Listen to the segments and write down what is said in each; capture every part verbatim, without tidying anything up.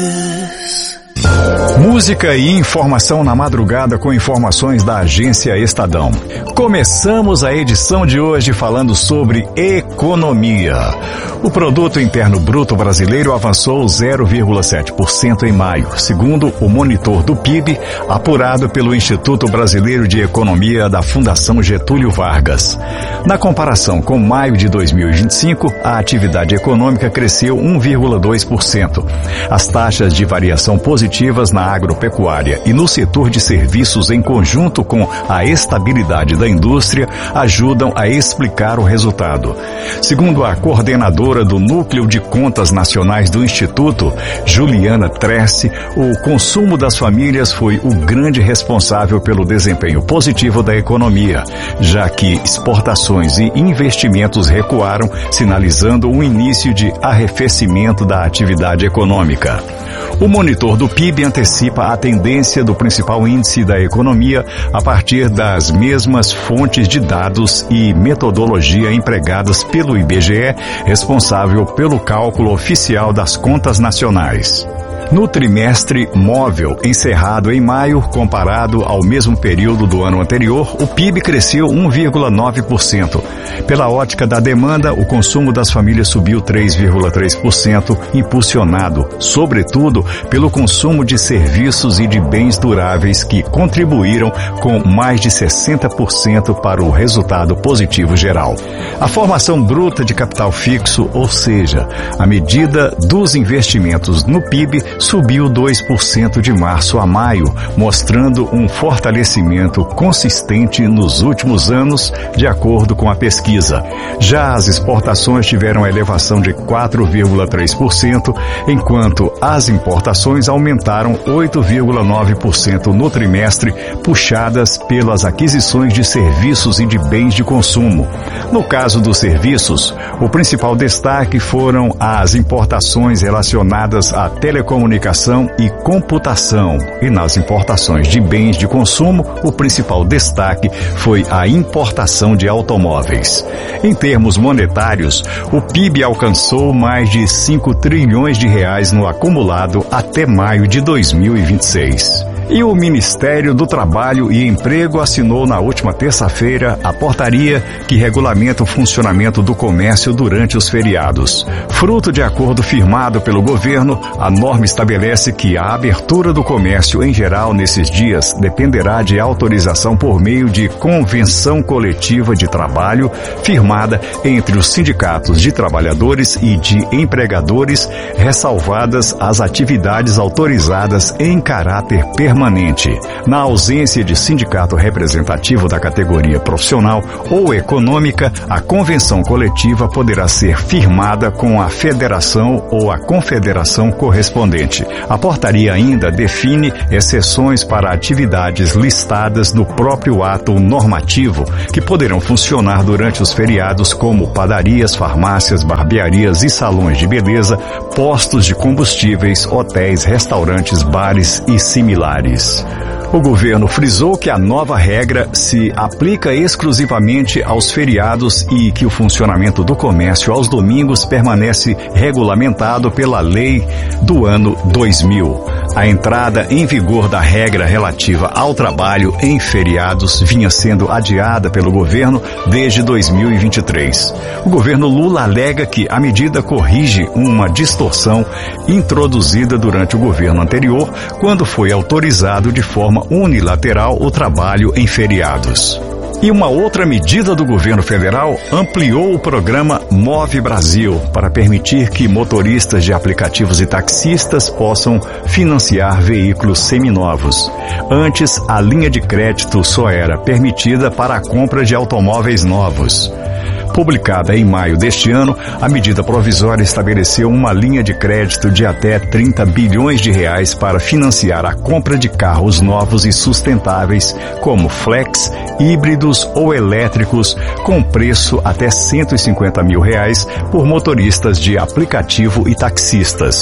Música e informação na madrugada com informações da Agência Estadão. Começamos a edição de hoje falando sobre economia. O Produto Interno Bruto Brasileiro avançou zero vírgula sete por cento em maio, segundo o monitor do P I B, apurado pelo Instituto Brasileiro de Economia da Fundação Getúlio Vargas. Na comparação com maio de dois mil e vinte e cinco, a atividade econômica cresceu um vírgula dois por cento. As taxas de variação positivas na agropecuária e no setor de serviços em conjunto com a estabilidade da indústria ajudam a explicar o resultado. Segundo a coordenadora do Núcleo de Contas Nacionais do Instituto, Juliana Tressi, o consumo das famílias foi o grande responsável pelo desempenho positivo da economia, já que exportações e investimentos recuaram, sinalizando um início de arrefecimento da atividade econômica. O monitor do P I B antecipa a tendência do principal índice da economia a partir das mesmas fontes de dados e metodologia empregadas pelo I B G E, responsável pelo cálculo oficial das contas nacionais. No trimestre móvel encerrado em maio, comparado ao mesmo período do ano anterior, o P I B cresceu um vírgula nove por cento. Pela ótica da demanda, o consumo das famílias subiu três vírgula três por cento, impulsionado, sobretudo, pelo consumo de serviços e de bens duráveis que contribuíram com mais de sessenta por cento para o resultado positivo geral. A formação bruta de capital fixo, ou seja, a medida dos investimentos no P I B, subiu dois por cento de março a maio, mostrando um fortalecimento consistente nos últimos anos, de acordo com a pesquisa. Já as exportações tiveram elevação de quatro vírgula três por cento, enquanto as importações aumentaram oito vírgula nove por cento no trimestre, puxadas pelas aquisições de serviços e de bens de consumo. No caso dos serviços, o principal destaque foram as importações relacionadas à telecomunicação e computação, e nas importações de bens de consumo, o principal destaque foi a importação de automóveis. Em termos monetários, o P I B alcançou mais de cinco trilhões de reais no acumulado até maio de dois mil e vinte e seis. E o Ministério do Trabalho e Emprego assinou na última terça-feira a portaria que regulamenta o funcionamento do comércio durante os feriados. Fruto de acordo firmado pelo governo, a norma estabelece que a abertura do comércio em geral nesses dias dependerá de autorização por meio de convenção coletiva de trabalho firmada entre os sindicatos de trabalhadores e de empregadores, ressalvadas as atividades autorizadas em caráter permanente. Na ausência de sindicato representativo da categoria profissional ou econômica, a convenção coletiva poderá ser firmada com a federação ou a confederação correspondente. A portaria ainda define exceções para atividades listadas no próprio ato normativo, que poderão funcionar durante os feriados, como padarias, farmácias, barbearias e salões de beleza, postos de combustíveis, hotéis, restaurantes, bares e similares. O governo frisou que a nova regra se aplica exclusivamente aos feriados e que o funcionamento do comércio aos domingos permanece regulamentado pela lei do ano dois mil. A entrada em vigor da regra relativa ao trabalho em feriados vinha sendo adiada pelo governo desde dois mil e vinte e três. O governo Lula alega que a medida corrige uma distorção introduzida durante o governo anterior, quando foi autorizado de forma unilateral o trabalho em feriados. E uma outra medida do governo federal ampliou o programa Move Brasil para permitir que motoristas de aplicativos e taxistas possam financiar veículos seminovos. Antes, a linha de crédito só era permitida para a compra de automóveis novos. Publicada em maio deste ano, a medida provisória estabeleceu uma linha de crédito de até trinta bilhões de reais para financiar a compra de carros novos e sustentáveis, como flex, híbridos ou elétricos, com preço até cento e cinquenta mil reais por motoristas de aplicativo e taxistas.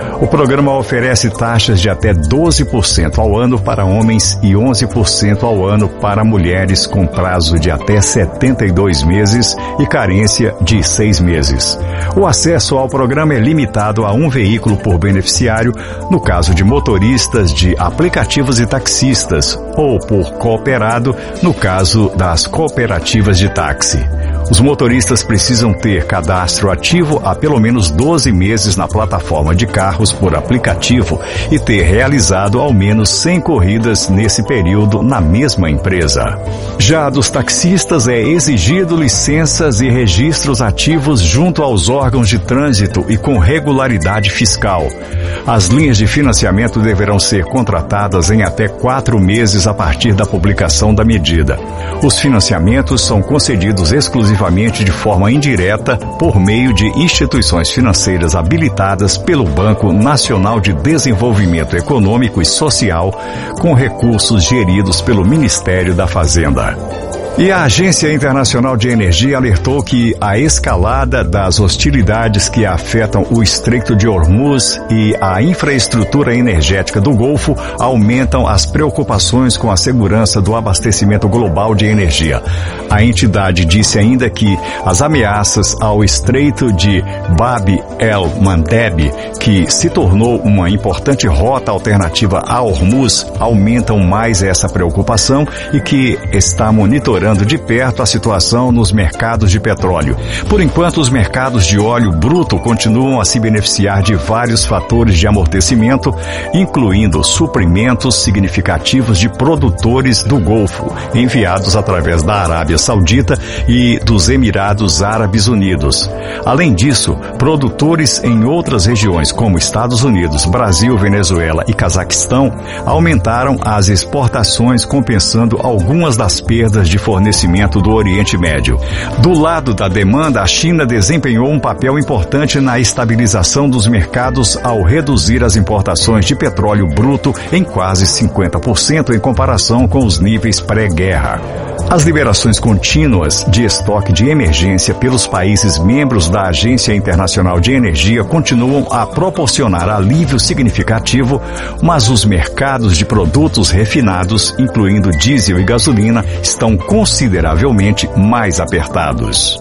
O programa oferece taxas de até doze por cento ao ano para homens e onze por cento ao ano para mulheres com prazo de até setenta e dois meses e carência de seis meses. O acesso ao programa é limitado a um veículo por beneficiário, no caso de motoristas de aplicativos e taxistas, ou por cooperado, no caso das cooperativas de táxi. Os motoristas precisam ter cadastro ativo há pelo menos doze meses na plataforma de carros por aplicativo e ter realizado ao menos cem corridas nesse período na mesma empresa. Já dos taxistas é exigido licenças e registros ativos junto aos órgãos de trânsito e com regularidade fiscal. As linhas de financiamento deverão ser contratadas em até quatro meses a partir da publicação da medida. Os financiamentos são concedidos exclusivamente de forma indireta por meio de instituições financeiras habilitadas pelo Banco Nacional de Desenvolvimento Econômico e Social, com recursos geridos pelo Ministério da Fazenda. E a Agência Internacional de Energia alertou que a escalada das hostilidades que afetam o Estreito de Hormuz e a infraestrutura energética do Golfo aumentam as preocupações com a segurança do abastecimento global de energia. A entidade disse ainda que as ameaças ao Estreito de Bab el-Mandeb, que se tornou uma importante rota alternativa a Hormuz, aumentam mais essa preocupação e que está monitorando de perto a situação nos mercados de petróleo. Por enquanto, os mercados de óleo bruto continuam a se beneficiar de vários fatores de amortecimento, incluindo suprimentos significativos de produtores do Golfo, enviados através da Arábia Saudita e dos Emirados Árabes Unidos. Além disso, produtores em outras regiões como Estados Unidos, Brasil, Venezuela e Cazaquistão aumentaram as exportações, compensando algumas das perdas de fornecimento do Oriente Médio. Do lado da demanda, a China desempenhou um papel importante na estabilização dos mercados ao reduzir as importações de petróleo bruto em quase cinquenta por cento em comparação com os níveis pré-guerra. As liberações contínuas de estoque de emergência pelos países membros da Agência Internacional de Energia continuam a proporcionar alívio significativo, mas os mercados de produtos refinados, incluindo diesel e gasolina, estão consideravelmente mais apertados.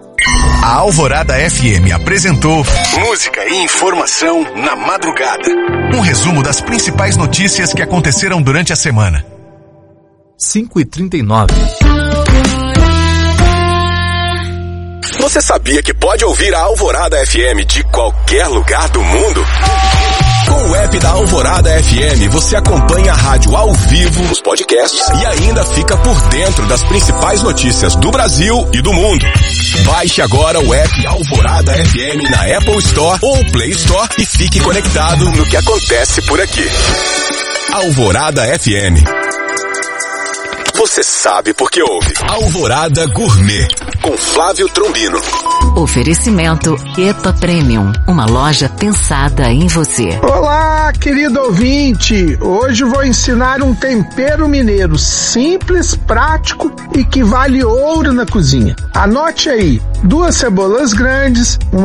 A Alvorada F M apresentou Música e Informação na Madrugada. Um resumo das principais notícias que aconteceram durante a semana. cinco e trinta e nove. Você sabia que pode ouvir a Alvorada F M de qualquer lugar do mundo? Com o app da Alvorada F M, você acompanha a rádio ao vivo, os podcasts e ainda fica por dentro das principais notícias do Brasil e do mundo. Baixe agora o app Alvorada F M na Apple Store ou Play Store e fique conectado no que acontece por aqui. Alvorada F M. Você sabe porque ouve. Alvorada Gourmet, com Flávio Trombino. Oferecimento EPA Premium, uma loja pensada em você. Olá, querido ouvinte! Hoje vou ensinar um tempero mineiro simples, prático e que vale ouro na cozinha. Anote aí, duas cebolas grandes, uma